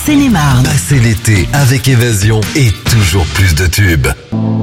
Seine-et-Marne. Passez l'été avec Évasion et toujours plus de tubes.